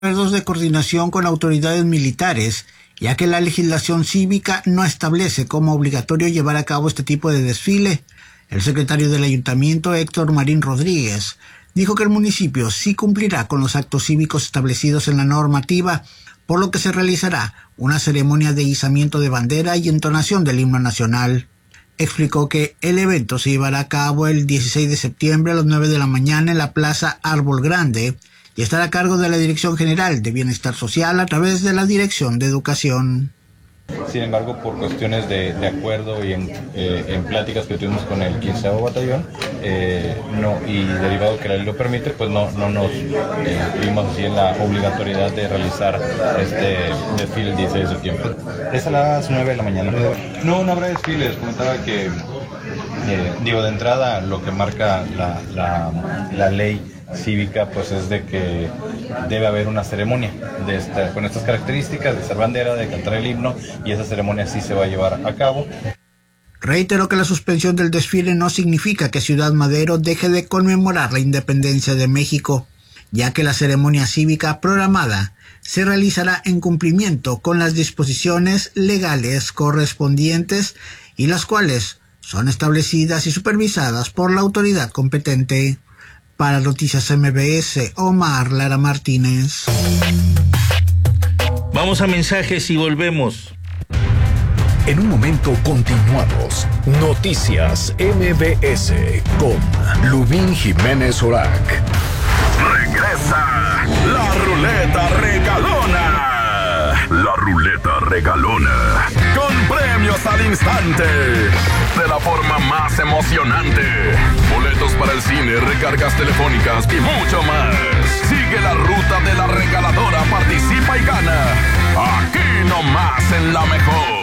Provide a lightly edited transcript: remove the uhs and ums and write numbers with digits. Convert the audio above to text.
acuerdos de coordinación con autoridades militares, ya que la legislación cívica no establece como obligatorio llevar a cabo este tipo de desfile. El secretario del ayuntamiento, Héctor Marín Rodríguez, dijo que el municipio sí cumplirá con los actos cívicos establecidos en la normativa, por lo que se realizará una ceremonia de izamiento de bandera y entonación del himno nacional. Explicó que el evento se llevará a cabo el 16 de septiembre a las 9 de la mañana en la Plaza Árbol Grande y estará a cargo de la Dirección General de Bienestar Social a través de la Dirección de Educación. Sin embargo, por cuestiones de acuerdo y en pláticas que tuvimos con el 15º Batallón, y derivado que la ley lo permite, pues no nos vimos así en la obligatoriedad de realizar este desfile el 16 de septiembre. Es a las 9 de la mañana. No habrá desfile. Les comentaba que, de entrada, lo que marca la ley cívica pues es de que debe haber una ceremonia con estas características de izar bandera, de cantar el himno, y esa ceremonia sí se va a llevar a cabo. Reiteró que la suspensión del desfile no significa que Ciudad Madero deje de conmemorar la independencia de México, ya que la ceremonia cívica programada se realizará en cumplimiento con las disposiciones legales correspondientes y las cuales son establecidas y supervisadas por la autoridad competente. Para Noticias MBS, Omar Lara Martínez. Vamos a mensajes y volvemos. En un momento continuamos. Noticias MBS con Lubín Jiménez Orac. Regresa la ruleta regalona. La ruleta regalona. Con premios al instante. De la forma más emocionante. Boletos para el cine, recargas telefónicas y mucho más. Sigue la ruta de la regaladora, participa y gana. Aquí nomás en La Mejor.